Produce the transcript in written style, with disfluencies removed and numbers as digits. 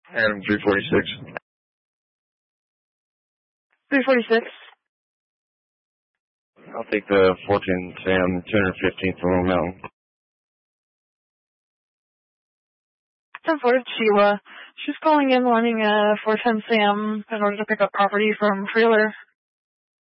Adam 346. 346. I'll take the 14 Sam 215th from Long Mountain. 10-4 Sheila. She's calling in wanting 410 Sam in order to pick up property from trailer.